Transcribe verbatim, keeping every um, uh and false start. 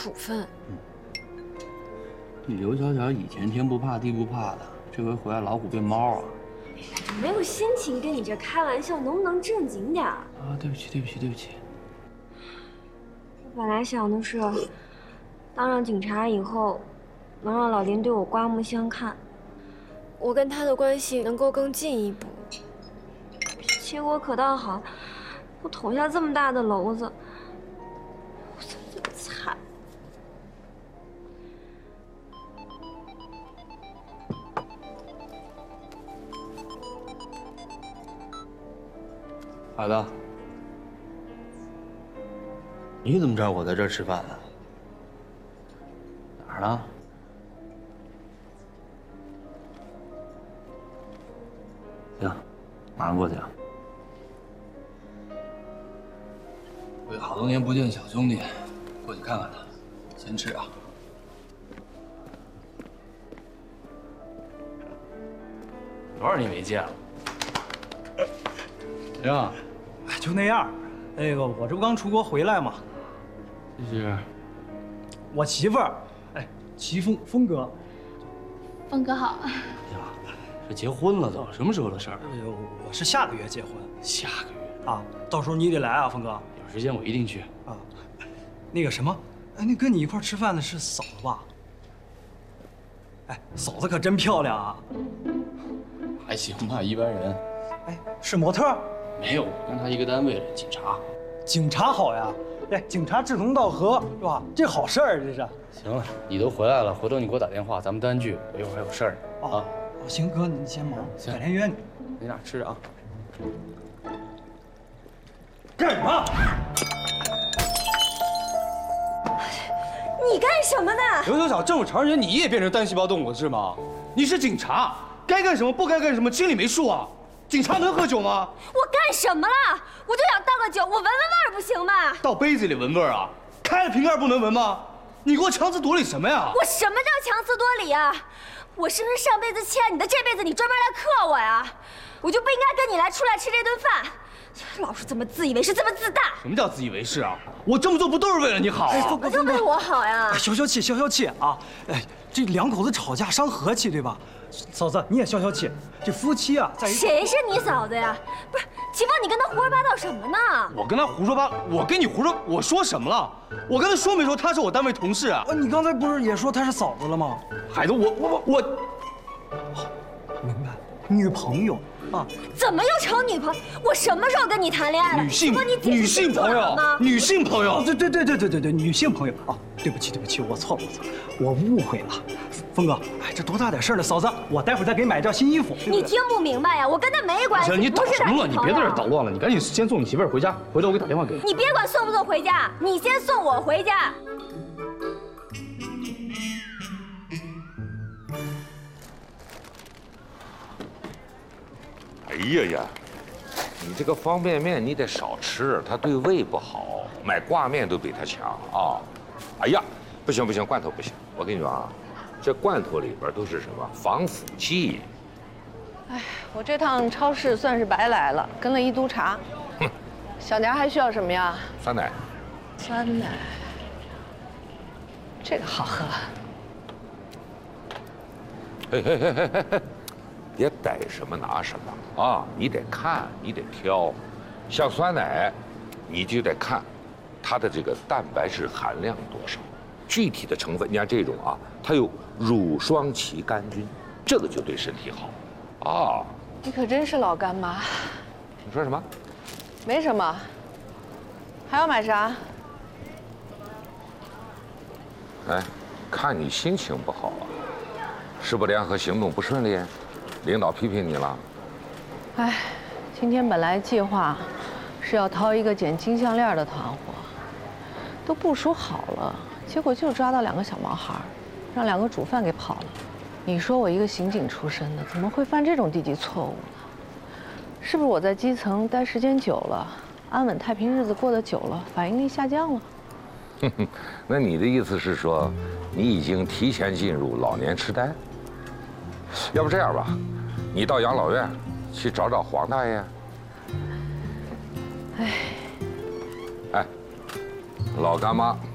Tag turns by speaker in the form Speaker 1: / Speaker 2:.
Speaker 1: 处分。
Speaker 2: 你刘小小以前天不怕地不怕的，这回回来老虎变猫啊！
Speaker 1: 没有心情跟你这开玩笑，能不能正经点儿？
Speaker 2: 啊，对不起，对不起，对不起。
Speaker 1: 我本来想的是，当上警察以后，能让老林对我刮目相看，我跟他的关系能够更进一步。结果可倒好，我捅下这么大的篓子，我怎么这么惨？
Speaker 2: 海子，你怎么知道我在这儿吃饭呢？哪儿呢？行，马上过去啊。我好多年不见小兄弟，过去看看他，先吃啊。多少年没见了？怎么样？
Speaker 3: 就那样，那个我这不刚出国回来吗？
Speaker 2: 这是
Speaker 3: 我媳妇儿，哎，齐峰峰哥。
Speaker 4: 峰哥好。
Speaker 2: 呀，这结婚了都，什么时候的事儿？
Speaker 3: 呃，我是下个月结婚。
Speaker 2: 下个月
Speaker 3: 啊，到时候你得来啊，峰哥。
Speaker 2: 有时间我一定去
Speaker 3: 啊。那个什么，哎，那跟你一块吃饭的是嫂子吧？哎，嫂子可真漂亮啊。
Speaker 2: 还行吧，一般人。
Speaker 3: 哎，是模特？
Speaker 2: 没有，跟他一个单位的警察。
Speaker 3: 警察好呀，哎，警察志同道合是吧？这好事儿，这是。
Speaker 2: 行了，你都回来了，回头你给我打电话，咱们单聚。我一会儿还有事儿呢。啊，
Speaker 3: 哦，行，哥，你先忙，改天约你。
Speaker 2: 你俩吃啊。
Speaker 3: 干什么？
Speaker 1: 你干什么呢？
Speaker 2: 刘小小，这么长时间你也变成单细胞动物了是吗？你是警察，该干什么不该干什么，心里没数啊？ 警察能喝酒吗？
Speaker 1: 我干什么了？我就想倒个酒，我闻闻味儿不行吗？
Speaker 2: 倒杯子里闻味儿啊？开了瓶盖不能闻吗？你给我强词夺理什么呀？
Speaker 1: 我什么叫强词夺理啊？我是不是上辈子欠你的，这辈子你专门来克我呀？我就不应该跟你来出来吃这顿饭，老是这么自以为是，这么自大。
Speaker 2: 什么叫自以为是啊？我这么做不都是为了你好啊？
Speaker 1: 我就为我好呀！
Speaker 3: 哎，消消气，消消气啊！哎，这两口子吵架伤和气，对吧？ 嫂子，你也消消气。这夫妻啊，在一
Speaker 1: 谁是你嫂子呀？不是，齐峰，你跟他胡说八道什么呢？
Speaker 2: 我跟他胡说八，我跟你胡说，我说什么了？我跟他说没说他是我单位同事啊？
Speaker 3: 啊，你刚才不是也说他是嫂子了吗？
Speaker 2: 海子，我我我我，
Speaker 3: 明白，女朋友啊？
Speaker 1: 怎么又成女朋友？我什么时候跟你谈恋爱了？
Speaker 2: 女性
Speaker 1: 你
Speaker 2: 女性朋友，女性朋友。
Speaker 3: 对对对对对对对，女性朋友啊！对不起对不起，我错了我错了，我误会了。 峰哥，哎，这多大点事儿呢？嫂子，我待会儿再给你买件新衣服。
Speaker 1: 你听不明白呀？我跟他没关系。
Speaker 2: 行，你捣什么乱？你别在这捣乱了，你赶紧先送你媳妇儿回家，回头我给打电话给你。
Speaker 1: 你别管送不送回家，你先送我回家。
Speaker 5: 哎呀呀，你这个方便面你得少吃，它对胃不好。买挂面都比它强啊！哎呀，不行不行，罐头不行。我跟你说啊。 这罐头里边都是什么防腐剂？
Speaker 6: 哎，我这趟超市算是白来了，跟了一督茶。哼，小娘还需要什么呀？
Speaker 5: 酸奶。
Speaker 6: 酸奶，这个好喝。
Speaker 5: 嘿嘿嘿嘿嘿嘿，别逮什么拿什么啊！你得看，你得挑。像酸奶，你就得看它的这个蛋白质含量多少。 具体的成分，你看这种啊，它有乳双歧杆菌，这个就对身体好，啊。
Speaker 6: 你可真是老干妈。
Speaker 5: 你说什么？
Speaker 6: 没什么。还要买啥？
Speaker 5: 哎，看你心情不好啊，是不联合行动不顺利？领导批评你了？
Speaker 6: 哎，今天本来计划是要掏一个捡金项链的团伙，都部署好了。 结果就抓到两个小毛孩，让两个主犯给跑了。你说我一个刑警出身的，怎么会犯这种低级错误呢？是不是我在基层待时间久了，安稳太平日子过得久了，反应力下降了？
Speaker 5: 哼哼，那你的意思是说，你已经提前进入老年痴呆？要不这样吧，你到养老院去找找黄大爷。
Speaker 6: 哎，
Speaker 5: 哎，老干妈。